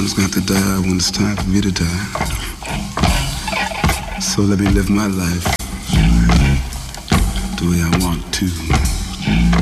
Everyone's got to die when it's time for me to die. So let me live my life the way I want to.